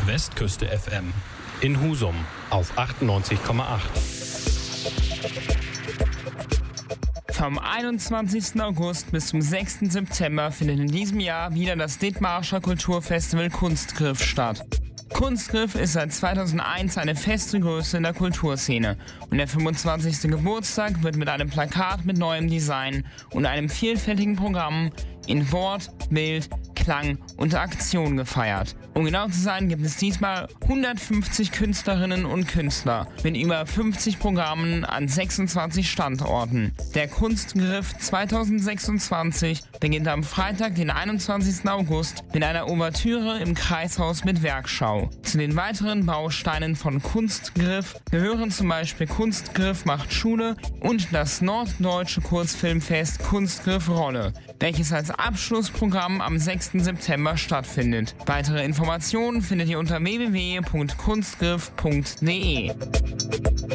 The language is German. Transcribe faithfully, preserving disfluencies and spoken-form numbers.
Westküste F M in Husum auf achtundneunzig Komma acht. Vom einundzwanzigsten August bis zum sechsten September findet in diesem Jahr wieder das Dithmarscher Kulturfestival Kunstgriff statt. Kunstgriff ist seit zweitausendeins eine feste Größe in der Kulturszene und der fünfundzwanzigste Geburtstag wird mit einem Plakat mit neuem Design und einem vielfältigen Programm in Wort, Bild, Klang und Aktion gefeiert. Um genau zu sein, gibt es diesmal hundertfünfzig Künstlerinnen und Künstler mit über fünfzig Programmen an sechsundzwanzig Standorten. Der Kunstgriff zweitausendsechsundzwanzig beginnt am Freitag, den einundzwanzigsten August, mit einer Ouvertüre im Kreishaus mit Werkschau. Zu den weiteren Bausteinen von Kunstgriff gehören zum Beispiel Kunstgriff macht Schule und das norddeutsche Kurzfilmfest Kunstgriff Rolle, welches als Abschlussprogramm am sechsten September stattfindet. Weitere Informationen findet ihr unter w w w punkt kunstgriff punkt d e.